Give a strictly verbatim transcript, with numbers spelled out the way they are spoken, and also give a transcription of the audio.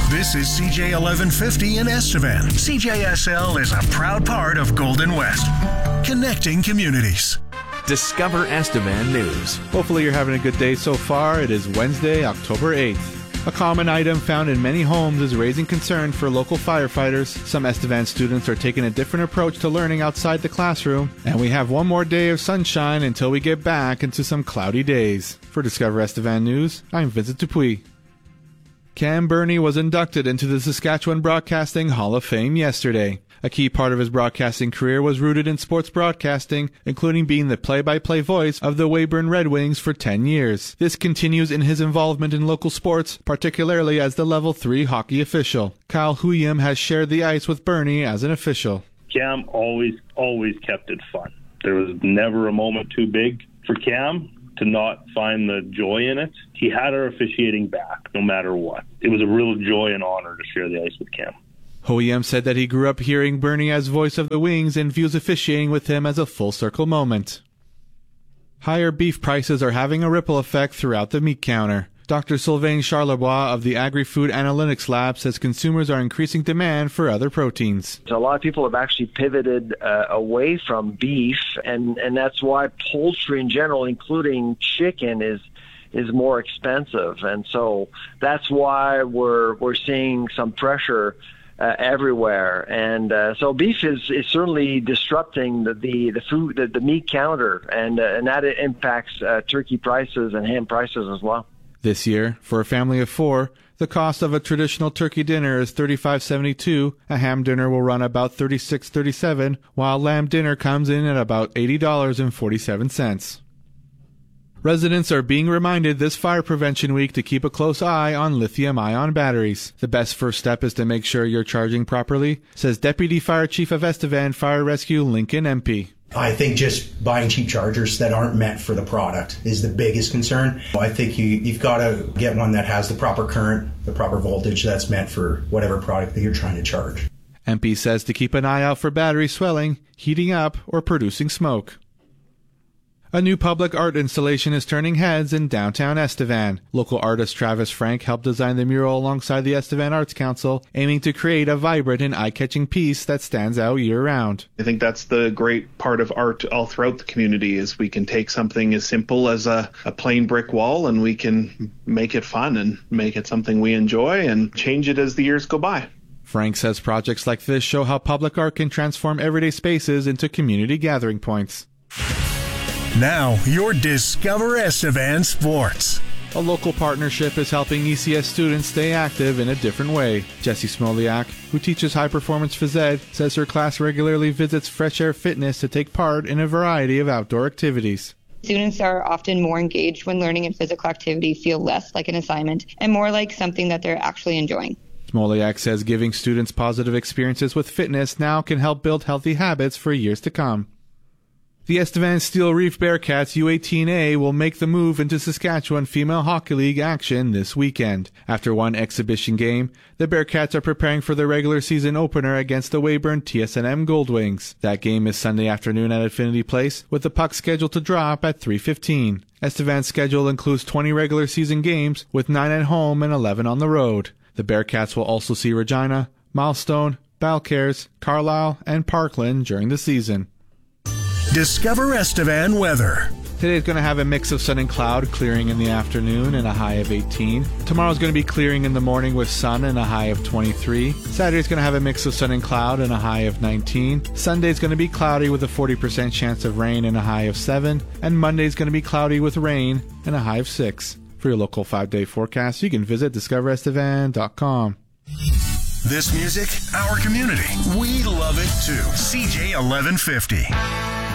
This is C J eleven fifty in Estevan. C J S L is a proud part of Golden West, connecting communities. Discover Estevan News. Hopefully you're having a good day so far. It is Wednesday, October eighth. A common item found in many homes is raising concern for local firefighters. Some Estevan students are taking a different approach to learning outside the classroom, and we have one more day of sunshine until we get back into some cloudy days. For Discover Estevan News, I'm Vincent Dupuis. Cam Birney was inducted into the Saskatchewan Broadcasting Hall of Fame yesterday. A key part of his broadcasting career was rooted in sports broadcasting, including being the play-by-play voice of the Weyburn Red Wings for ten years. This continues in his involvement in local sports, particularly as the Level three hockey official. Kyle Huyem has shared the ice with Birney as an official. Cam always, always kept it fun. There was never a moment too big for Cam to not find the joy in it. He had our officiating back, no matter what. It was a real joy and honor to share the ice with Cam. Huyem said that he grew up hearing Birney as voice of the Wings and views officiating with him as a full-circle moment. Higher beef prices are having a ripple effect throughout the meat counter. Doctor Sylvain Charlebois of the Agri-Food Analytics Lab says consumers are increasing demand for other proteins. A lot of people have actually pivoted uh, away from beef, and, and that's why poultry in general, including chicken, is is more expensive. And so that's why we're we're seeing some pressure Uh, everywhere, and uh, so beef is, is certainly disrupting the the, the food the, the meat counter, and uh, and that impacts uh, turkey prices and ham prices as well. This year, for a family of four, the cost of a traditional turkey dinner is thirty-five seventy-two. A ham dinner will run about thirty-six thirty-seven, while lamb dinner comes in at about eighty dollars and forty-seven cents. Residents are being reminded this fire prevention week to keep a close eye on lithium-ion batteries. The best first step is to make sure you're charging properly, says Deputy Fire Chief of Estevan Fire Rescue Lincoln M P. I think just buying cheap chargers that aren't meant for the product is the biggest concern. I think you, you've got to get one that has the proper current, the proper voltage that's meant for whatever product that you're trying to charge. M P says to keep an eye out for battery swelling, heating up, or producing smoke. A new public art installation is turning heads in downtown Estevan. Local artist Travis Frank helped design the mural alongside the Estevan Arts Council, aiming to create a vibrant and eye-catching piece that stands out year-round. I think that's the great part of art all throughout the community, is we can take something as simple as a, a plain brick wall and we can make it fun and make it something we enjoy and change it as the years go by. Frank says projects like this show how public art can transform everyday spaces into community gathering points. Now, your Discover Estevan Sports. A local partnership is helping E C S students stay active in a different way. Jessie Smoliak, who teaches high-performance phys ed, says her class regularly visits Fresh Air Fitness to take part in a variety of outdoor activities. Students are often more engaged when learning and physical activity feel less like an assignment and more like something that they're actually enjoying. Smoliak says giving students positive experiences with fitness now can help build healthy habits for years to come. The Estevan Steel Reef Bearcats U eighteen A will make the move into Saskatchewan Female Hockey League action this weekend. After one exhibition game, the Bearcats are preparing for the regular season opener against the Weyburn T S N M Goldwings. That game is Sunday afternoon at Affinity Place, with the puck scheduled to drop at three fifteen. Estevan's schedule includes twenty regular season games, with nine at home and eleven on the road. The Bearcats will also see Regina, Milestone, Balcarres, Carlisle, and Parkland during the season. Discover Estevan weather. Today is going to have a mix of sun and cloud, clearing in the afternoon and a high of eighteen. Tomorrow is going to be clearing in the morning with sun and a high of twenty-three. Saturday is going to have a mix of sun and cloud and a high of nineteen. Sunday is going to be cloudy with a forty percent chance of rain and a high of seven. And Monday is going to be cloudy with rain and a high of six. For your local five-day forecast, you can visit discover estevan dot com. This music, our community. We love it too. C J eleven fifty.